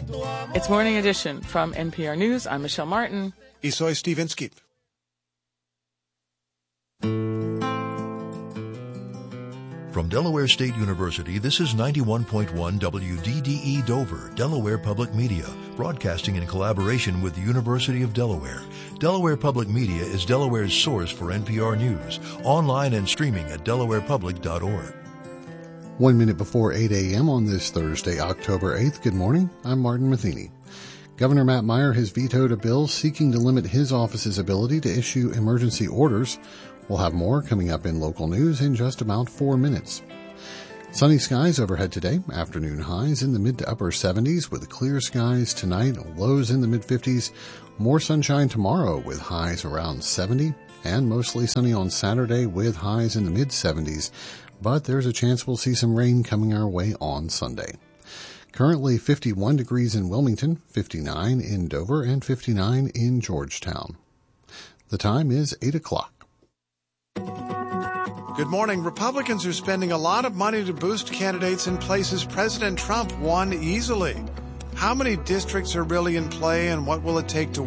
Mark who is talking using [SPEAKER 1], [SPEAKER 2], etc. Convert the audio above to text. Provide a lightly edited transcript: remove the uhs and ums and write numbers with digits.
[SPEAKER 1] It's Morning Edition from NPR News. I'm Michelle Martin.
[SPEAKER 2] Y soy Steve Inskeep.
[SPEAKER 3] From Delaware State University, this is 91.1 WDDE Dover, Delaware Public Media, broadcasting in collaboration with the University of Delaware. Delaware Public Media is Delaware's source for NPR News, online and streaming at delawarepublic.org.
[SPEAKER 4] 1 minute before 8 a.m. on this Thursday, October 8th. Good morning. I'm Martin Matheny. Governor Matt Meyer has vetoed a bill seeking to limit his office's ability to issue emergency orders. We'll have more coming up in local news in just about 4 minutes. Sunny skies overhead today, afternoon highs in the mid to upper 70s with clear skies tonight, lows in the mid 50s. More sunshine tomorrow with highs around 70, and mostly sunny on Saturday with highs in the mid 70s. But there's a chance we'll see some rain coming our way on Sunday. Currently 51 degrees in Wilmington, 59 in Dover, and 59 in Georgetown. The time is 8 o'clock.
[SPEAKER 2] Good morning. Republicans are spending a lot of money to boost candidates in places President Trump won easily. How many districts are really in play, and what will it take to